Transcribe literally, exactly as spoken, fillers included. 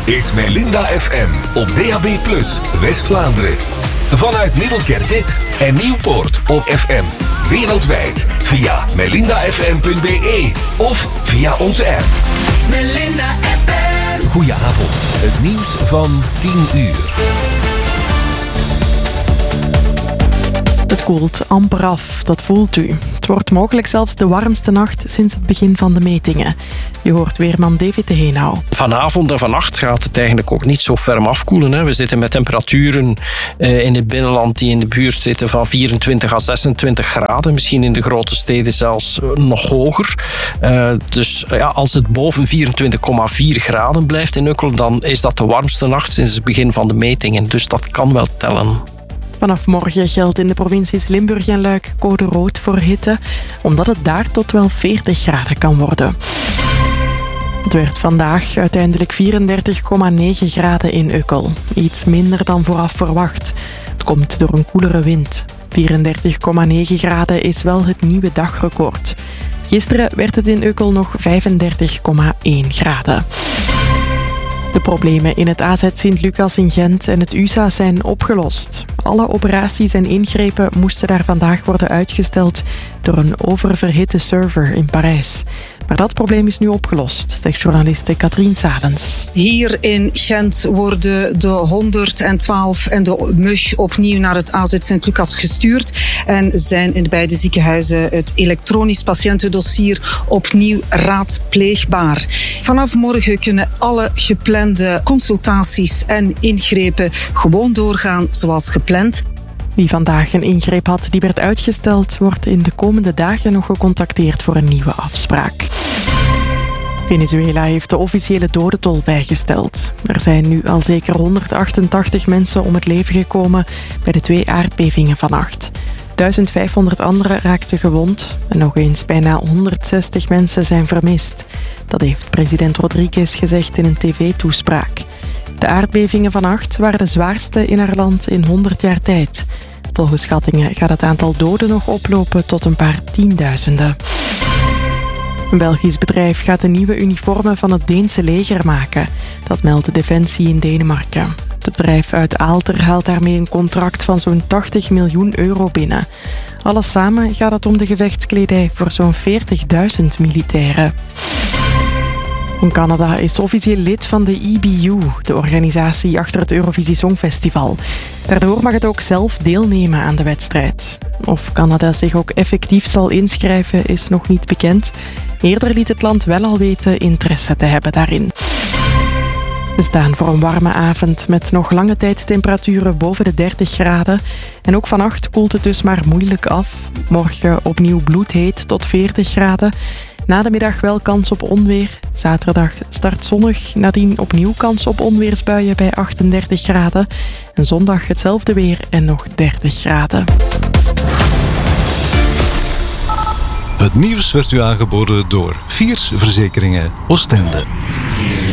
is Melinda F M op D A B plus, West-Vlaanderen. Vanuit Middelkerke en Nieuwpoort op F M. Wereldwijd via melinda f m punt b e of via onze app. Melinda F M. Goedenavond, het nieuws van tien uur. Het koelt amper af, dat voelt u. Het wordt mogelijk zelfs de warmste nacht sinds het begin van de metingen. Je hoort weerman David de Heenau. Vanavond en vannacht gaat het eigenlijk ook niet zo ferm afkoelen. Hè. We zitten met temperaturen uh, in het binnenland die in de buurt zitten van vierentwintig à zesentwintig graden. Misschien in de grote steden zelfs uh, nog hoger. Uh, dus uh, ja, als het boven vierentwintig komma vier graden blijft in Ukkel, dan is dat de warmste nacht sinds het begin van de metingen. Dus dat kan wel tellen. Vanaf morgen geldt in de provincies Limburg en Luik code rood voor hitte, omdat het daar tot wel veertig graden kan worden. Het werd vandaag uiteindelijk vierendertig komma negen graden in Ukkel. Iets minder dan vooraf verwacht. Het komt door een koelere wind. vierendertig komma negen graden is wel het nieuwe dagrecord. Gisteren werd het in Ukkel nog vijfendertig komma één graden. De problemen in het A Z Sint-Lucas in Gent en het U S A zijn opgelost. Alle operaties en ingrepen moesten daar vandaag worden uitgesteld door een oververhitte server in Parijs. Maar dat probleem is nu opgelost, zegt journaliste Katrien Salens. Hier in Gent worden de honderdtwaalf en de M U G opnieuw naar het A Z Sint-Lucas gestuurd en zijn in beide ziekenhuizen het elektronisch patiëntendossier opnieuw raadpleegbaar. Vanaf morgen kunnen alle geplande consultaties en ingrepen gewoon doorgaan zoals gepland. Wie vandaag een ingreep had die werd uitgesteld, wordt in de komende dagen nog gecontacteerd voor een nieuwe afspraak. Venezuela heeft de officiële dodentol bijgesteld. Er zijn nu al zeker honderdachtentachtig mensen om het leven gekomen bij de twee aardbevingen vannacht. duizendvijfhonderd anderen raakten gewond en nog eens bijna honderdzestig mensen zijn vermist. Dat heeft president Rodriguez gezegd in een tv-toespraak. De aardbevingen vannacht waren de zwaarste in haar land in honderd jaar tijd. Volgens schattingen gaat het aantal doden nog oplopen tot een paar tienduizenden. Een Belgisch bedrijf gaat de nieuwe uniformen van het Deense leger maken. Dat meldt de Defensie in Denemarken. Het bedrijf uit Aalter haalt daarmee een contract van zo'n tachtig miljoen euro binnen. Alles samen gaat het om de gevechtskledij voor zo'n veertigduizend militairen. Canada is officieel lid van de E B U, de organisatie achter het Eurovisie Songfestival. Daardoor mag het ook zelf deelnemen aan de wedstrijd. Of Canada zich ook effectief zal inschrijven is nog niet bekend. Eerder liet het land wel al weten interesse te hebben daarin. We staan voor een warme avond met nog lange tijd temperaturen boven de dertig graden. En ook vannacht koelt het dus maar moeilijk af. Morgen opnieuw bloedheet tot veertig graden. Na de middag wel kans op onweer. Zaterdag start zonnig, nadien opnieuw kans op onweersbuien bij achtendertig graden. En zondag hetzelfde weer en nog dertig graden. Het nieuws werd u aangeboden door Viers Verzekeringen Oostende.